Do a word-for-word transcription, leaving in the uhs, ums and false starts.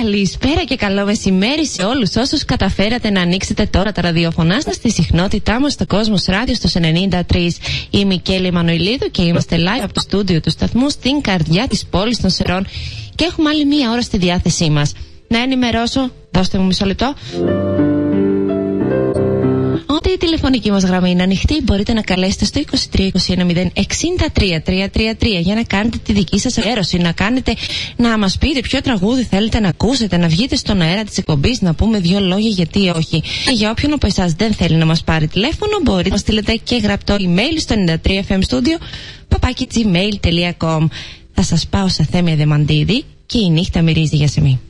Καλησπέρα και καλό μεσημέρι σε όλους όσους καταφέρατε να ανοίξετε τώρα τα ραδιοφωνά σας στη συχνότητά μας στο Κόσμος Ράδιο στους ενενήντα τρία. Είμαι η Μικέλη Μανουηλίδου και είμαστε live από το στούντιο του σταθμού στην καρδιά της πόλης των Σερών και έχουμε άλλη μία ώρα στη διάθεσή μας. Να ενημερώσω, δώστε μου μισό λεπτό, ότι η τηλεφωνική μας γραμμή είναι ανοιχτή. Μπορείτε να καλέσετε στο είκοσι τρία είκοσι ένα μηδέν εξήντα τρία τριακόσια τριάντα τρία για να κάνετε τη δική σας αφιέρωση, να κάνετε, να μας πείτε ποιο τραγούδι θέλετε να ακούσετε, να βγείτε στον αέρα της εκπομπής, να πούμε δύο λόγια γιατί όχι. Και για όποιον από εσάς δεν θέλει να μας πάρει τηλέφωνο, μπορείτε να στείλετε και γραπτό email στο ενενήντα τρία εφ εμ studio παπάκι τζι μέιλ τελεία κομ. Θα σας πάω σε Θέμη Αδεμαντίδη και η νύχτα μυρίζει για σεμί.